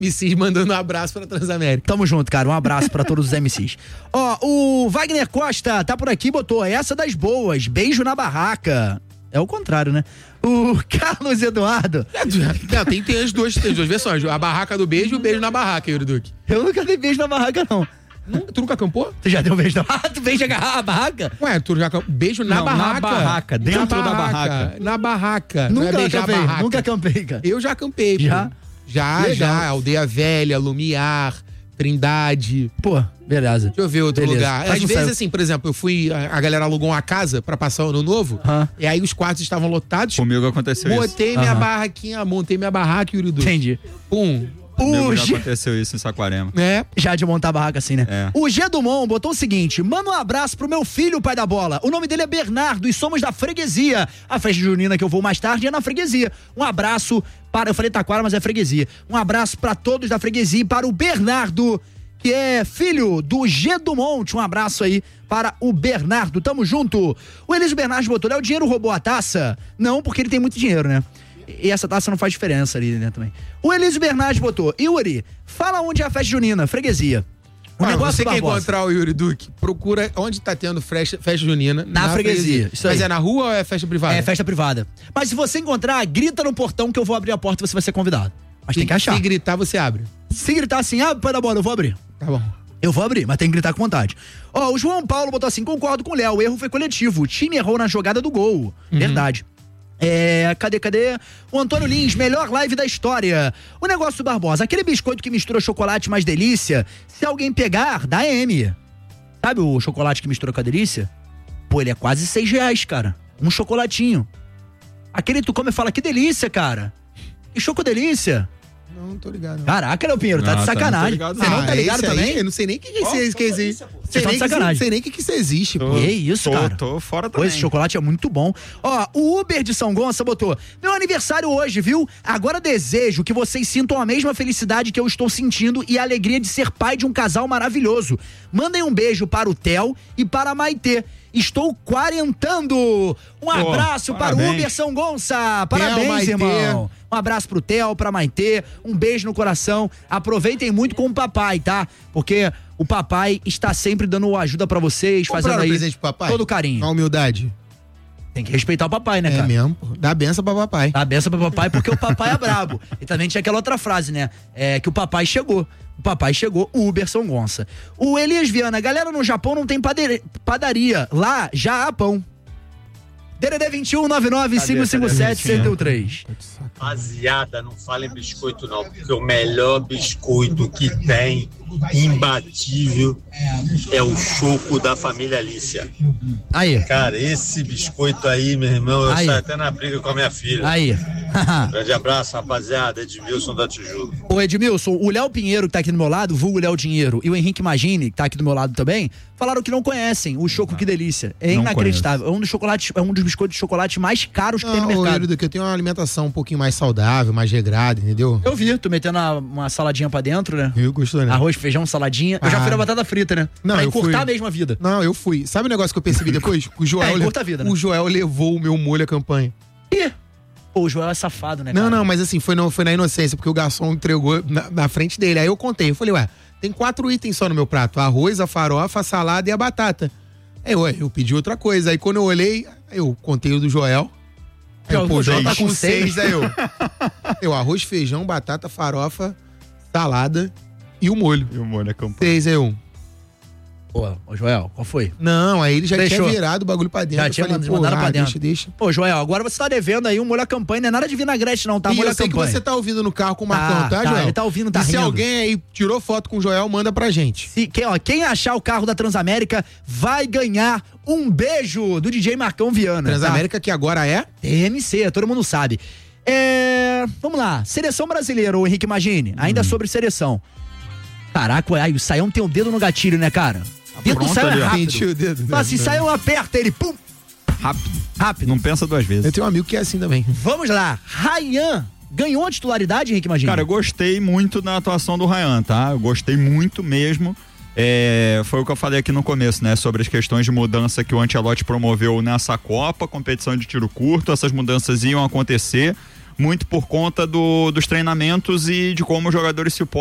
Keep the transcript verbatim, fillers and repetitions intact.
M Cs mandando um abraço pra Transamérica. Tamo junto, cara. Um abraço pra todos os M Cs. Ó, o Wagner Costa tá por aqui, botou essa das boas. Beijo na barraca. É o contrário, né? O Carlos Eduardo. Não, tem, tem, as duas, tem as duas versões. A barraca do beijo e o beijo na barraca, Yuri Duque. Eu nunca dei beijo na barraca, não. Nunca, tu nunca acampou? Tu já deu um beijo na barraca? Tu beija a barraca? Ué, tu já acampou? Beijo na Não, barraca. na barraca, dentro na da barraca, barraca. Na barraca. Nunca não é beijar acampei, a barraca. nunca acampei, cara. Eu já acampei. Já? Pô. Já, Legal. já. Aldeia Velha, Lumiar, Trindade. Pô, beleza. Deixa eu ver outro Beleza. lugar. Faz Às um vezes, saiu. assim, por exemplo, eu fui. A, a galera alugou uma casa pra passar o ano novo. Aham. E aí os quartos estavam lotados. Comigo aconteceu isso. Botei minha Aham. barraquinha, montei minha barraca, Yuri Duque. Entendi. Pum. Comigo O já G... aconteceu isso em Saquarema. É. Já de montar a barraca assim, né? É. O G Dumont botou o seguinte: manda um abraço pro meu filho, pai da bola. O nome dele é Bernardo e somos da freguesia. A festa junina que eu vou mais tarde é na freguesia. Um abraço para... Eu falei Taquara, mas é freguesia. Um abraço pra todos da freguesia e para o Bernardo, que é filho do G Dumont. Um abraço aí para o Bernardo. Tamo junto. O Elísio Bernardo botou: é o dinheiro roubou a taça? Não, porque ele tem muito dinheiro, né? E essa taça não faz diferença ali, né, também. O Elísio Bernardes botou: Yuri, fala onde é a festa junina, freguesia. O Ah, negócio você quer Barbosa. encontrar o Yuri Duque, procura onde tá tendo festa, festa junina. Na freguesia, isso aí. Mas é na rua ou é festa privada? É festa privada. Mas se você encontrar, grita no portão que eu vou abrir a porta e você vai ser convidado. Mas tem que achar. Se gritar, você abre. Se gritar assim, ah, pai da bola, eu vou abrir. Tá bom. Eu vou abrir, mas tem que gritar com vontade. Ó, o João Paulo botou assim: concordo com o Léo, o erro foi coletivo. O time errou na jogada do gol. Uhum. Verdade. É, cadê, cadê? O Antônio Lins, melhor live da história. O negócio do Barbosa, aquele biscoito que mistura chocolate mais delícia, se alguém pegar, dá M. Sabe o chocolate que mistura com a delícia? Pô, ele é quase seis reais, cara. Um chocolatinho. Aquele tu come e fala: que delícia, cara. Que choco delícia. Não, não tô ligado. Não. Caraca, Léo Pinheiro, tá Não, de tá, não tô sacanagem. ligado, Você não Ah, tá ligado esse aí, também? eu não sei nem o que, que, que, que, que existe. Vocês estão de sacanagem. Sei nem o que, que isso existe, pô. Que isso, tô, cara. Tô fora Pô, também. esse chocolate é muito bom. Ó, o Uber de São Gonça botou: meu aniversário hoje, viu? Agora desejo que vocês sintam a mesma felicidade que eu estou sentindo e a alegria de ser pai de um casal maravilhoso. Mandem um beijo para o Theo e para a Maitê. Estou quarentando. Um abraço para o parabéns. Uber São Gonça. Parabéns, Maitê. irmão. Um abraço pro Theo, pra Maitê, um beijo no coração. Aproveitem muito com o papai, tá? Porque o papai está sempre dando ajuda pra vocês, Compraram fazendo aí presente pro papai? todo carinho. Na humildade. Tem que respeitar o papai, né, É cara? mesmo, pô. Dá benção pra papai. Dá a benção pro papai porque o papai é brabo. E também tinha aquela outra frase, né? É que o papai chegou. O papai chegou, o Uber São Gonça. O Elias Viana: galera, no Japão não tem padere- padaria. Lá já há pão. D D D vinte e um, nove nove, cinco cinco sete, seis três. Rapaziada, não falem biscoito não, porque o melhor biscoito que tem, imbatível, é o choco da família Alícia. Aí, Cara, esse biscoito aí, meu irmão, eu Aí. saio até na briga com a minha filha. aí. Grande abraço, rapaziada, Edmilson da Tijuca. Ô Edmilson, o Léo Pinheiro, que tá aqui do meu lado, vulgo Léo Dinheiro, e o Henrique Magini, que tá aqui do meu lado também, falaram que não conhecem o Choco Que Delícia. É Não inacreditável. É um dos chocolates, é um dos biscoitos de chocolate mais caros que tem no Não, ô, mercado. Yuri, que eu tenho uma alimentação um pouquinho mais saudável, mais regrada, entendeu? Eu vi, tu metendo uma, uma saladinha pra dentro, né? Eu gostou, né? Arroz, feijão, saladinha. Eu já Ah. fui na batata frita, né? Não, pra eu encurtar fui. a mesma vida. Não, eu fui. Sabe o negócio que eu percebi depois? O Joel, É, le- encurta a vida, né? o Joel levou o meu molho à campanha. Ih, pô, o Joel é safado, né, Não, cara? não, mas assim, foi, no, foi na inocência, porque o garçom entregou na, na frente dele. Aí eu contei, eu falei: ué, tem quatro itens só no meu prato: arroz, a farofa, a salada e a batata. Aí eu, eu pedi outra coisa. Aí quando eu olhei, eu contei o do Joel. Aí eu, pô, o Joel tá com seis, aí eu. Eu, arroz, feijão, batata, farofa, salada e o molho. E o molho é campanha. Seis, aí eu. Pô, ô Joel, qual foi? Não, aí ele já Fechou. tinha virado o bagulho pra dentro. Já Eu tinha falei, mandado pô, pra ah, dentro. Deixa, deixa. Pô, Joel, agora você tá devendo aí um molho à campanha, não é nada de vinagrete não, tá? E Molho eu à sei que campanha. você tá ouvindo no carro com o Marcão, tá, tá, Joel? ele tá ouvindo, tá E se rindo. alguém aí tirou foto com o Joel, manda pra gente. Se, quem, ó, quem achar o carro da Transamérica vai ganhar um beijo do D J Marcão Viana. Transamérica, que agora é? Tá? T M C, todo mundo sabe. É, vamos lá, seleção brasileira, o Henrique Magini, ainda sobre seleção. Caraca, aí o Saião tem o dedo no gatilho, né, cara? O dedo do pronto Saião é ali, ó. rápido. Sentiu o dedo. Fala assim, Saião aperta ele, pum, Rápido. rápido. Não pensa duas vezes. Eu tenho um amigo que é assim também. Vamos lá, Ryan ganhou a titularidade, Henrique Magini? Cara, eu gostei muito da atuação do Ryan, tá? Eu gostei muito mesmo. É, foi o que eu falei aqui no começo, né? Sobre as questões de mudança que o Ancelotti promoveu nessa Copa, competição de tiro curto, essas mudanças iam acontecer. muito por conta do, dos treinamentos e de como os jogadores se